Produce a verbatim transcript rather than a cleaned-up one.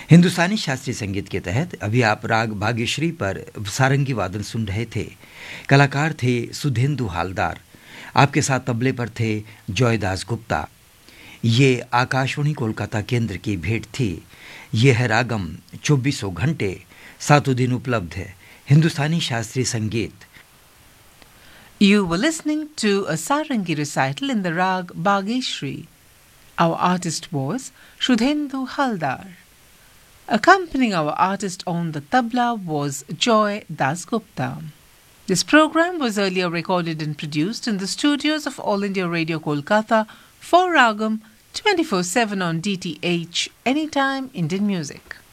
हिंदुस्तानी शास्त्रीय संगीत के तहत अभी आप राग भाग्यश्री पर सारंगी वादन सुन रहे थे। कलाकार थे सुधेंदु हालदार। आपके साथ तबले पर थे जॉयदास गुप्ता। ये आकाशवाणी कोलकाता केंद्र की भेंट थी। ये है रागम चौबीसों घंटे सातों दिन उपलब्ध है हिंदुस्तानी शास्त्रीय संगीत। You were listening to a Sarangi recital in the rag Bhageshri. Our artist was Shudhendu Haldar. Accompanying our artist on the tabla was Joy Dasgupta. This program was earlier recorded and produced in the studios of All India Radio Kolkata for Ragam twenty-four seven on D T H Anytime Indian Music.